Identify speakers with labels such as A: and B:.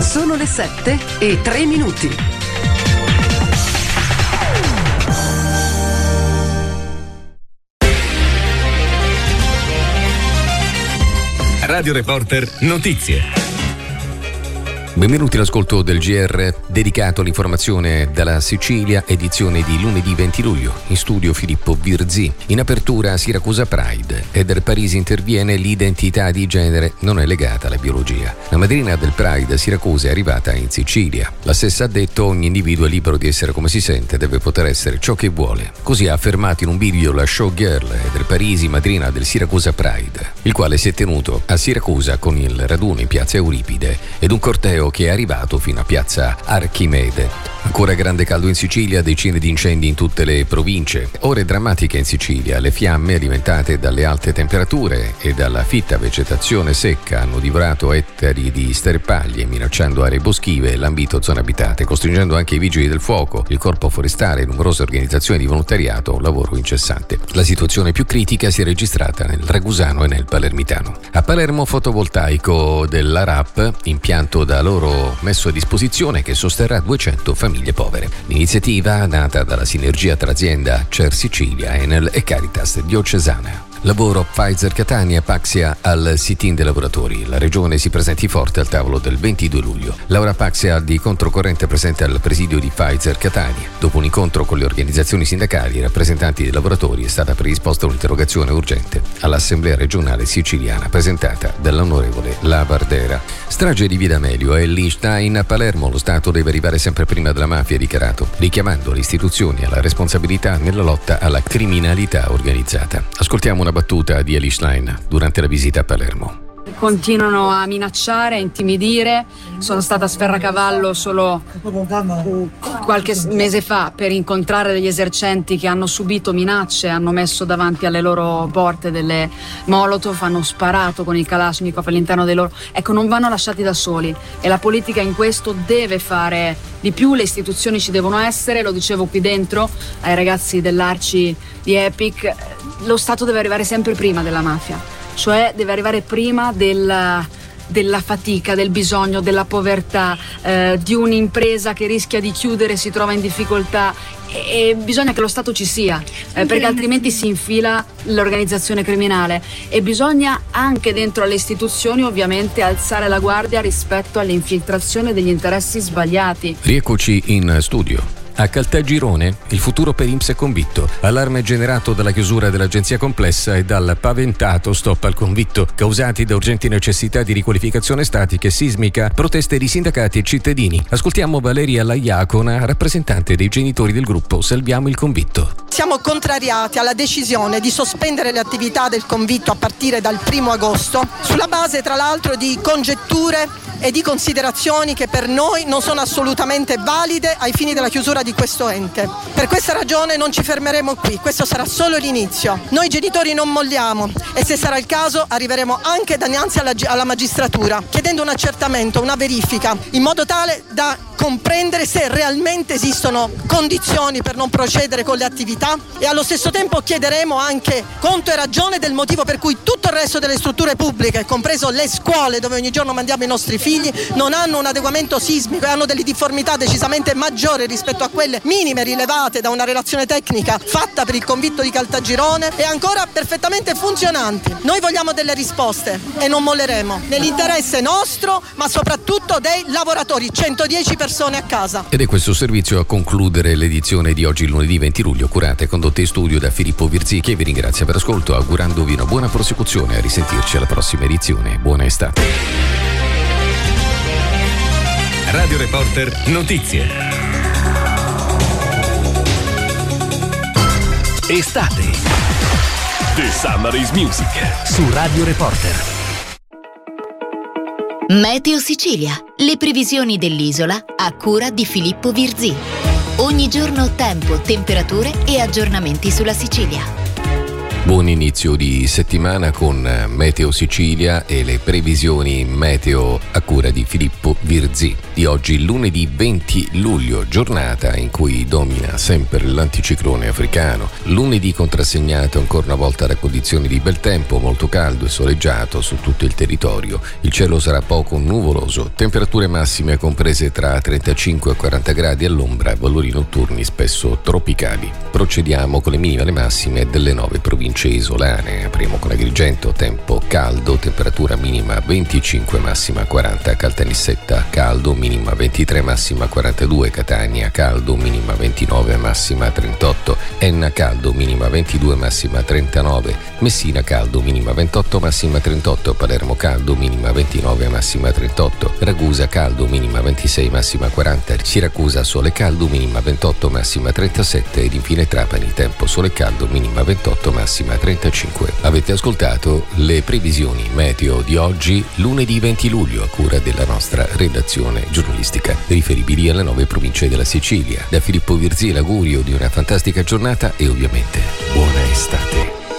A: Sono le 7:03.
B: Radio Reporter Notizie.
C: Benvenuti all'ascolto del GR dedicato all'informazione dalla Sicilia, edizione di lunedì 20 luglio. In studio Filippo Virzì. In apertura Siracusa Pride. Eder Parisi interviene: l'identità di genere non è legata alla biologia. La madrina del Pride Siracusa è arrivata in Sicilia. La stessa ha detto: ogni individuo è libero di essere come si sente, deve poter essere ciò che vuole. Così ha affermato in un video la showgirl Eder Parisi, madrina del Siracusa Pride, il quale si è tenuto a Siracusa con il raduno in piazza Euripide ed un corteo che è arrivato fino a piazza Archimede. Ancora grande caldo in Sicilia, decine di incendi in tutte le province. Ore drammatiche in Sicilia, le fiamme alimentate dalle alte temperature e dalla fitta vegetazione secca hanno divorato ettari di sterpaglie, minacciando aree boschive e lambito zone abitate, costringendo anche i vigili del fuoco, il corpo forestale e numerose organizzazioni di volontariato a un lavoro incessante. La situazione più critica si è registrata nel Ragusano e nel Palermitano. A Palermo, fotovoltaico della RAP, impianto da loro messo a disposizione, che sosterrà 200 famiglie povere. L'iniziativa, nata dalla sinergia tra azienda Cer Sicilia, Enel e Caritas Diocesana. Lavoro Pfizer Catania, Paxia al sit-in dei lavoratori. La regione si presenti forte al tavolo del 22 luglio. Laura Paxia di controcorrente presente al presidio di Pfizer Catania. Dopo un incontro con le organizzazioni sindacali e rappresentanti dei lavoratori è stata predisposta un'interrogazione urgente all'Assemblea regionale siciliana presentata dall'onorevole Labardera. Strage di Via D'Amelio e Liechtenstein a Palermo. Lo Stato deve arrivare sempre prima della mafia, ha dichiarato, richiamando le istituzioni alla responsabilità nella lotta alla criminalità organizzata. Ascoltiamo una battuta di Liechtenstein durante la visita a Palermo.
D: Continuano a minacciare, a intimidire. Sono stata a Sferracavallo solo qualche mese fa per incontrare degli esercenti che hanno subito minacce, hanno messo davanti alle loro porte delle molotov, hanno sparato con i Kalashnikov all'interno dei loro... Ecco, non vanno lasciati da soli e la politica in questo deve fare di più, le istituzioni ci devono essere, lo dicevo qui dentro ai ragazzi dell'Arci di Epic, lo Stato deve arrivare sempre prima della mafia. Cioè deve arrivare prima della fatica, del bisogno, della povertà, di un'impresa che rischia di chiudere, si trova in difficoltà e bisogna che lo Stato ci sia, perché altrimenti si infila l'organizzazione criminale e bisogna anche dentro alle istituzioni ovviamente alzare la guardia rispetto all'infiltrazione degli interessi sbagliati.
C: Rieccoci in studio. A Caltagirone il futuro per INPS è convitto. Allarme generato dalla chiusura dell'agenzia complessa e dal paventato stop al convitto, causati da urgenti necessità di riqualificazione statica e sismica, proteste di sindacati e cittadini. Ascoltiamo Valeria Laiacona, rappresentante dei genitori del gruppo Salviamo il Convitto.
E: Siamo contrariati alla decisione di sospendere le attività del convitto a partire dal 1 agosto, sulla base tra l'altro di congetture e di considerazioni che per noi non sono assolutamente valide ai fini della chiusura di questo ente. Per questa ragione non ci fermeremo qui, questo sarà solo l'inizio. Noi genitori non molliamo e se sarà il caso arriveremo anche dinanzi alla magistratura chiedendo un accertamento, una verifica, in modo tale da comprendere se realmente esistono condizioni per non procedere con le attività e allo stesso tempo chiederemo anche conto e ragione del motivo per cui tutto il resto delle strutture pubbliche, compreso le scuole dove ogni giorno mandiamo i nostri figli, non hanno un adeguamento sismico e hanno delle difformità decisamente maggiori rispetto a quelle minime rilevate da una relazione tecnica fatta per il convitto di Caltagirone e ancora perfettamente funzionanti. Noi vogliamo delle risposte e non molleremo nell'interesse nostro ma soprattutto dei lavoratori, 110 persone a casa.
C: Ed è questo servizio a concludere l'edizione di oggi, lunedì 20 luglio, curata e condotta in studio da Filippo Virzì, che vi ringrazia per ascolto, augurandovi una buona prosecuzione. A risentirci alla prossima edizione. Buona estate.
B: Radio Reporter Notizie. Estate. The Summer is Music su Radio Reporter.
F: Meteo Sicilia. Le previsioni dell'isola a cura di Filippo Virzì. Ogni giorno tempo, temperature e aggiornamenti sulla Sicilia.
C: Buon inizio di settimana con Meteo Sicilia e le previsioni meteo a cura di Filippo Virzì. Di oggi lunedì 20 luglio, giornata in cui domina sempre l'anticiclone africano. Lunedì contrassegnato ancora una volta da condizioni di bel tempo, molto caldo e soleggiato su tutto il territorio. Il cielo sarà poco nuvoloso, temperature massime comprese tra 35 e 40 gradi all'ombra, valori notturni spesso tropicali. Procediamo con le minime e le massime delle 9 province isolane. Apriamo con Agrigento, tempo caldo, temperatura minima 25, massima 40, Caltanissetta caldo, minima 23, massima 42, Catania caldo, minima 29, massima 38, Enna caldo, minima 22, massima 39, Messina caldo, minima 28, massima 38, Palermo caldo, minima 29, massima 38, Ragusa caldo, minima 26, massima 40, Siracusa sole caldo, minima 28, massima 37 ed infine Trapani, tempo sole caldo, minima 28, massima 35. Avete ascoltato le previsioni meteo di oggi, lunedì 20 luglio, a cura della nostra redazione giornalistica, riferibili alle 9 province della Sicilia. Da Filippo Virzì l'augurio di una fantastica giornata e ovviamente buona estate.